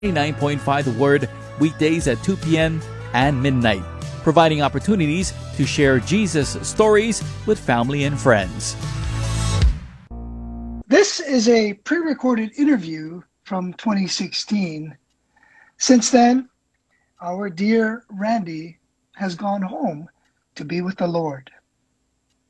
99.5 The Word, weekdays at 2 p.m. and midnight, providing opportunities to share Jesus stories with family and friends. This is a pre-recorded interview from 2016. Since then, our dear Randy has gone home to be with the Lord.